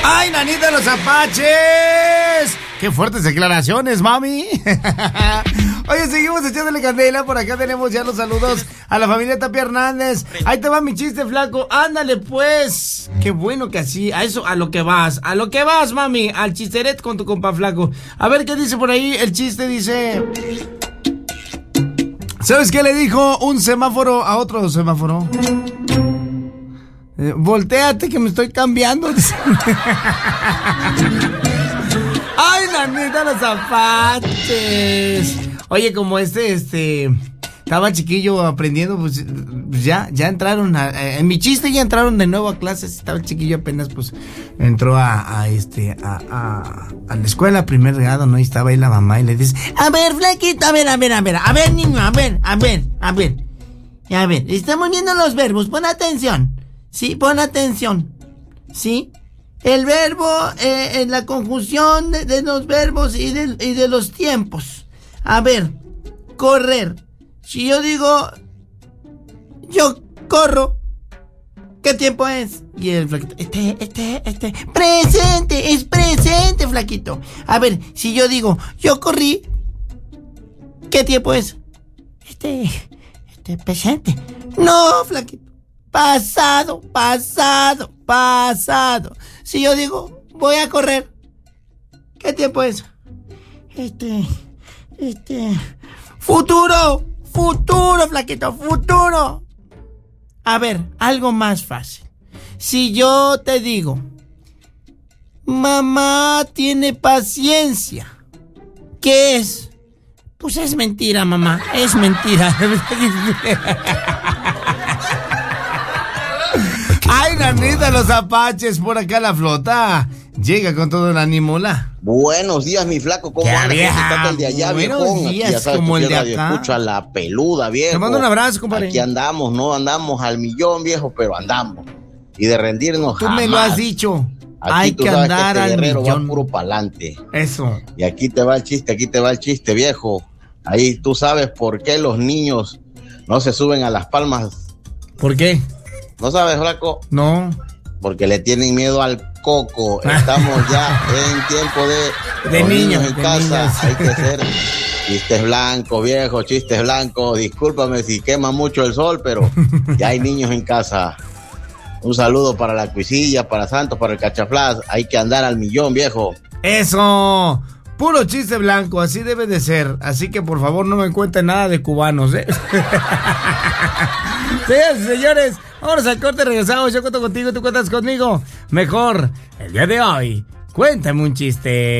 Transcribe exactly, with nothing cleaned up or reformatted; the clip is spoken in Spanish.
¡Ay, nanita de los apaches! ¡Qué fuertes declaraciones, mami! Oye, seguimos echándole candela. Por acá tenemos ya los saludos a la familia Tapia Hernández. Ahí te va mi chiste, flaco. Ándale, pues. Qué bueno que así, a eso, a lo que vas. A lo que vas, mami. Al chisteret con tu compa, flaco. A ver qué dice por ahí. El chiste dice... ¿Sabes qué le dijo un semáforo a otro semáforo? Eh, voltéate que me estoy cambiando. ¡Ay, la neta, los zapatos! Oye, como este, este... Estaba chiquillo aprendiendo, pues ya, ya entraron a, a, en mi chiste ya entraron de nuevo a clases. Estaba el chiquillo apenas, pues, entró a, a este, a, a, a la escuela, primer grado, ¿no? Y estaba ahí la mamá y le dice, a ver, flaquito, a ver, a ver, a ver, a ver, niño, a ver, a ver, a ver. A ver, estamos viendo los verbos, pon atención. Sí, pon atención. ¿Sí? El verbo, eh, en la conjunción de, de los verbos y de, y de los tiempos. A ver, correr. Si yo digo, yo corro, ¿qué tiempo es? Y el flaquito, este, este, este, presente, es presente, flaquito. A ver, si yo digo, yo corrí, ¿qué tiempo es? Este, este, presente. No, flaquito, pasado, pasado, pasado. Si yo digo, voy a correr, ¿qué tiempo es? Este, este, futuro. Futuro, flaquito, futuro. A ver, algo más fácil. Si yo te digo, mamá tiene paciencia, ¿qué es? Pues es mentira, mamá, es mentira. Ay, nanita, los apaches, por acá la flota. Llega con todo el ánimo, la. Buenos días, mi flaco. ¿Cómo andas? ¿Cómo el de allá, Buenos viejón? días, ya sabes, como el de radio acá. Escucha la peluda, viejo. Te mando un abrazo, compadre. Aquí andamos, no andamos al millón, viejo, pero andamos. Y de rendirnos Tú jamás. me lo has dicho. Aquí Hay tú que sabes andar que este al guerrero millón. va puro pa'lante. Eso. Y aquí te va el chiste, aquí te va el chiste, viejo. Ahí tú sabes por qué los niños no se suben a las palmas. ¿Por qué? ¿No sabes, flaco? No. Porque le tienen miedo al coco. Estamos ya en tiempo de, de los niños, niños en de casa. niños. Hay que hacer chistes blancos, viejo, chistes blancos. Discúlpame si quema mucho el sol, pero ya hay niños en casa. Un saludo para la Cuisilla, para Santos, para el Cachaflás. Hay que andar al millón, viejo. Eso. Puro chiste blanco, así debe de ser. Así que por favor no me cuenten nada de cubanos, ¿eh? Señoras y señores, vámonos al corte, regresamos. Yo cuento contigo, tú cuentas conmigo. Mejor, el día de hoy, cuéntame un chiste.